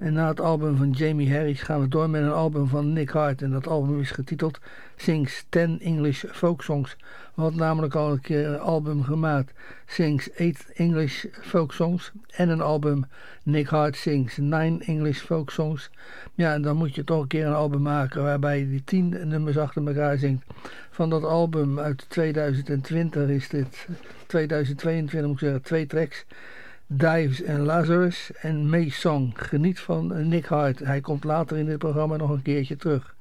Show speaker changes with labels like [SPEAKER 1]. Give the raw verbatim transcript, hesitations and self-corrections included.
[SPEAKER 1] En na het album van Jamie Harris gaan we door met een album van Nick Hart. En dat album is getiteld Sings ten English Folk Songs. We hadden namelijk al een keer een album gemaakt, Sings eight English Folk Songs. En een album, Nick Hart Sings nine English Folk Songs. Ja, en dan moet je toch een keer een album maken waarbij je die tien nummers achter elkaar zingt. Van dat album uit tweeduizend twintig is dit, tweeduizend tweeëntwintig moet ik zeggen, twee tracks. Dives en Lazarus en May Song. Geniet van Nick Hart. Hij komt later in dit programma nog een keertje terug.